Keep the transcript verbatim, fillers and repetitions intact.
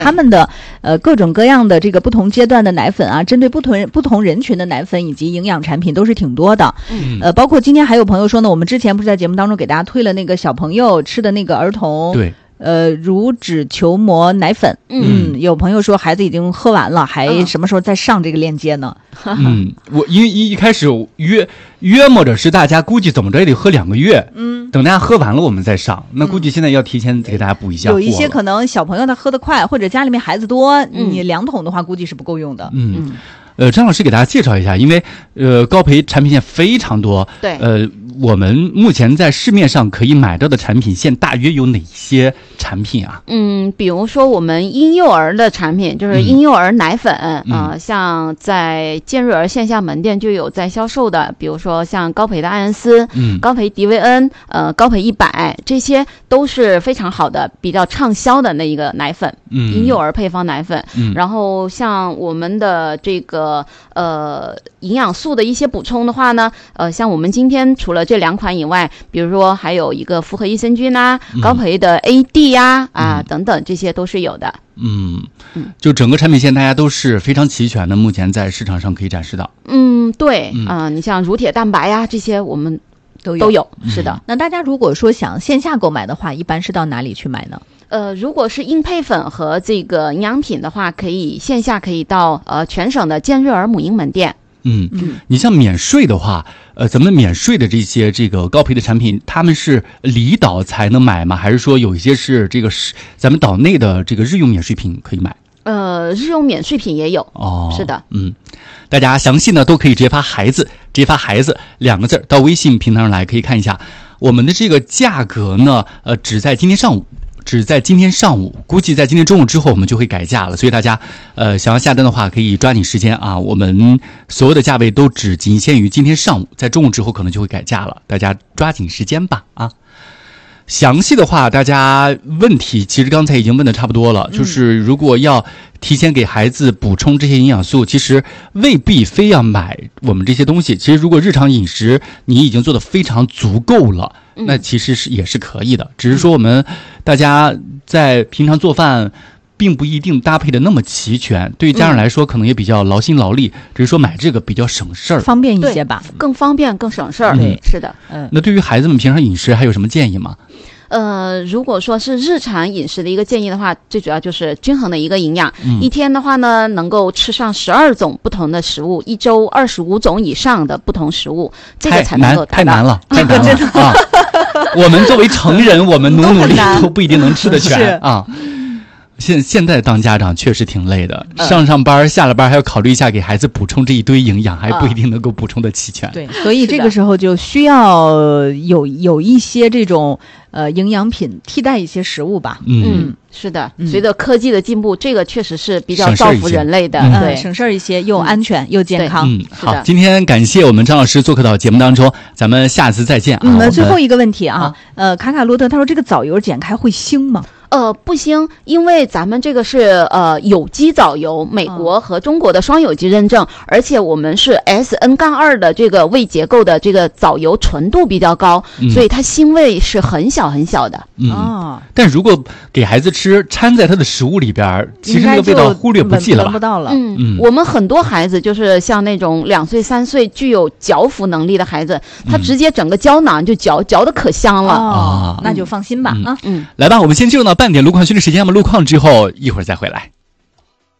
他们的呃各种各样的这个不同阶段的奶粉啊，针对不同不同人群的奶粉以及营养产品都是挺多的。嗯，呃，包括今天还有朋友说呢，我们之前不是在节目当中给大家推了那个小朋友吃的那个儿童对。呃，乳脂球膜奶粉，嗯，有朋友说孩子已经喝完了，还什么时候再上这个链接呢？ 嗯，我因为一一开始约约摸着是大家估计怎么着也得喝两个月，嗯，等大家喝完了我们再上，那估计现在要提前给大家补一下货了。 有一些可能小朋友他喝得快，或者家里面孩子多，嗯、你两桶的话估计是不够用的。 嗯。嗯呃，张老师给大家介绍一下，因为呃高培产品线非常多， 对， 呃，我们目前在市面上可以买到的产品线大约有哪些产品啊？ 嗯，比如说我们婴幼儿的产品，就是婴幼儿奶粉啊、嗯呃，像在健瑞儿线下门店就有在销售的，比如说像高培的艾恩斯、嗯，高培迪维恩、呃，高培一百，这些都是非常好的、比较畅销的那一个奶粉，嗯，婴幼儿配方奶粉。嗯，然后像我们的这个。呃，营养素的一些补充的话呢，呃，像我们今天除了这两款以外，比如说还有一个复合益生菌啊，嗯、高培的 A D 呀、啊，啊、嗯、等等，这些都是有的。 嗯，就整个产品线大家都是非常齐全的，目前在市场上可以展示到。 嗯，对，啊、呃，你像乳铁蛋白呀、啊、这些我们都有，都有，是的、 嗯。那大家如果说想线下购买的话，一般是到哪里去买呢？ 呃，如果是婴配粉和这个营养品的话，可以线下可以到呃全省的健瑞儿母婴门店。 嗯嗯，你像免税的话，呃，咱们免税的这些这个高培的产品，他们是离岛才能买吗？还是说有一些是这个是咱们岛内的这个日用免税品可以买？ 呃，日用免税品也有哦，是的， 嗯，大家详细呢都可以直接发孩子，直接发孩子两个字到微信平台上来，可以看一下我们的这个价格呢，呃，只在今天上午。只在今天上午，估计在今天中午之后我们就会改价了，所以大家呃想要下单的话可以抓紧时间啊，我们所有的价位都只仅限于今天上午，在中午之后可能就会改价了，大家抓紧时间吧啊。详细的话大家问题其实刚才已经问的差不多了，就是如果要提前给孩子补充这些营养素，其实未必非要买我们这些东西，其实如果日常饮食你已经做得非常足够了，那其实是也是可以的，只是说我们大家在平常做饭并不一定搭配的那么齐全，对于家长来说可能也比较劳心劳力，只是说买这个比较省事儿， 方便一些吧， 更方便更省事儿。对，是的。 嗯，那对于孩子们平常饮食还有什么建议吗？ 呃，如果说是日常饮食的一个建议的话，最主要就是均衡的一个营养。嗯、一天的话呢，能够吃上十二种不同的食物，一周二十五种以上的不同食物，这个才能够达到。 太难了，太难了啊！我们作为成人，我们努努力都不一定能吃得全啊。现现在当家长确实挺累的，嗯、上上班下了班还要考虑一下给孩子补充这一堆营养，还不一定能够补充的齐全。 对，所以这个时候就需要有有一些这种呃营养品替代一些食物吧。 嗯，嗯是的，随着科技的进步，这个确实是比较造福人类的， 嗯、 对， 省事儿一些，又安全、嗯、又健康。 嗯，好，今天感谢我们张老师做客到节目当中，咱们下次再见啊。 嗯，最后一个问题啊，啊呃，卡卡罗特他说这个藻油剪开会腥吗？ 呃，不腥，因为咱们这个是呃有机藻油，美国和中国的双有机认证，嗯、而且我们是 S N 二 的这个胃结构的这个藻油纯度比较高，嗯、所以它腥味是很小很小的。 嗯，哦、但如果给孩子吃，掺在他的食物里边，其实那个味道忽略不计了吧？ 闻不到了。 嗯嗯，我们很多孩子就是像那种两岁三岁具有嚼服能力的孩子，他直接整个胶囊就嚼嚼的可香了啊，那就放心吧啊。 嗯， 来吧，我们先进入到半点路况区的时间，我们路况之后一会儿再回来。